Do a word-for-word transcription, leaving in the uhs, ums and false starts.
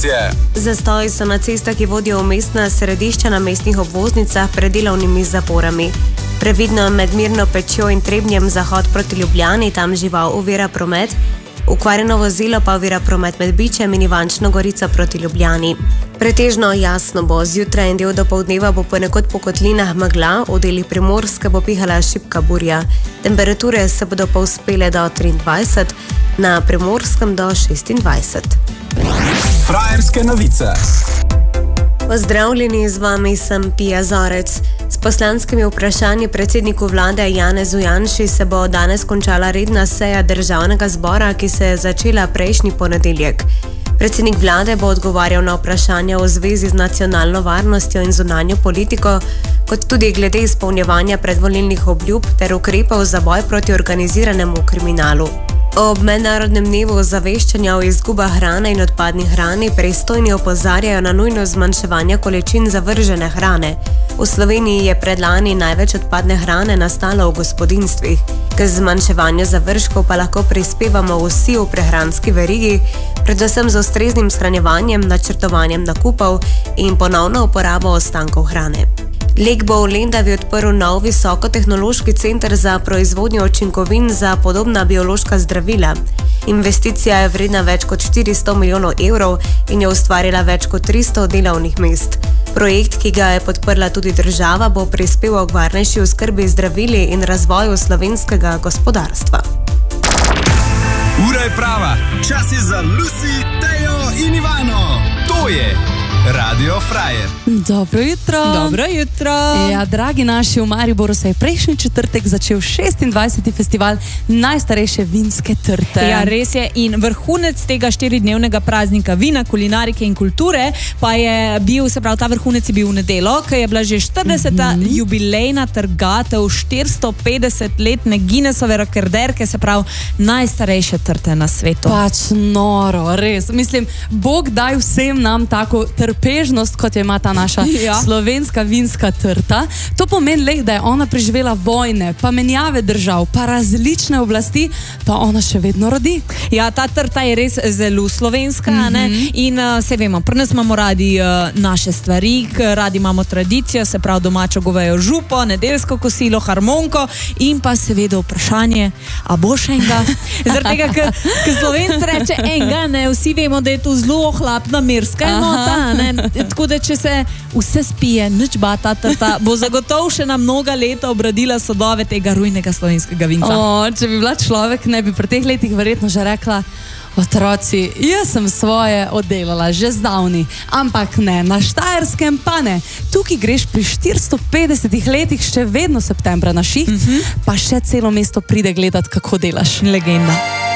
informacije. Zastoji so na cestah, ki vodijo v mestna središča na mestnih obvoznicah pred delovnimi zaporami. Previdno med Mirno Pečjo in Trebnjem zahod proti Ljubljani, tam žival ovira promet. Ukvarjeno vozilo pa ovira promet med Bičem in Ivančno Gorico proti Ljubljani. Pretežno jasno bo, zjutraj in del dopoldneva bo ponekod po kotlinah megla, v delih Primorske bo pihala šibka burja. Temperature se bodo povzpele do triindvajset, na Primorskem do šestindvajset. Frajerske novice. Pozdravljeni, z vami sem Pija Zorec. S poslanskimi vprašanji predsedniku vlade Janezu Janši se bo danes končala redna seja Državnega zbora, ki se je začela prejšnji ponedeljek. Predsednik vlade bo odgovarjal na vprašanja v zvezi z nacionalno varnostjo in zunanjo politiko, kot tudi glede izpolnjevanja predvolilnih obljub ter ukrepov za boj proti organiziranemu kriminalu. Ob mednarodnem dnevu ozaveščanja o izgubah hrane in odpadni hrani pristojni opozarjajo na nujnost zmanjševanja količin zavržene hrane. V Sloveniji je predlani največ odpadne hrane nastalo v gospodinjstvih. K zmanjševanju zavržkov pa lahko prispevamo vsi v prehranski verigi, predvsem z ustreznim shranjevanjem, načrtovanjem nakupov in ponovno uporabo ostankov hrane. Lek bo v Lendavi odprl nov visokotehnološki center za proizvodnjo učinkovin za podobna biološka zdravila. Investicija je vredna več kot štiristo milijonov evrov in je ustvarila več kot tristo delovnih mest. Projekt, ki ga je podprla tudi država, bo prispeval k varnejši oskrbi zdravili in razvoju slovenskega gospodarstva. Ura je prava, čas je za Lucy, Tejo in Ivano. To je Radio Frajer. Dobro jutro. Dobro jutro. Ja, dragi naši, v Mariboru se je prejšnji četrtek začel šestindvajseti festival najstarejše vinske trte. Ja, res je. In vrhunec tega štiridnevnega praznika vina, kulinarike in kulture pa je bil, se pravi, ta vrhunec je bil v nedeljo, ker je bila že štirideseta mm -hmm. jubilejna trgatev štiristo petdeset letne Guinnessove rekorderke, se pravi, najstarejše trte na svetu. Pač noro, res. Mislim, Bog daj vsem nam tako trpežnost, kot je ima ta naša ja. slovenska vinska trta. To pomeni le, da je ona preživela vojne, pa menjave držav, pa različne oblasti, pa ona še vedno rodi. Ja, ta trta je res zelo slovenska, mm -hmm. ne? In uh, se vemo, pri nas imamo radi uh, naše stvari, radi imamo tradicijo, se pravi domačo govejo župo, nedeljsko kosilo, harmonko in pa seveda vprašanje, a bo še enega? Zaradi tega, ker Slovenc reče enega, ne, vsi vemo, da je to zelo ohlapna merska enota, ne? Tako da, če se vse spije, nič bata trta, bo zagotovo še na mnoga leta obradila sodove tega rujnega slovenskega vinca. O, če bi bila človek, ne bi pri teh letih verjetno že rekla, otroci, jaz sem svoje oddelala že zdavni, ampak ne, na Štajerskem pa ne. Tukaj greš pri štiristo petdesetih letih še vedno septembra na šiht, mm -hmm. pa še celo mesto pride gledat, kako delaš. Legenda.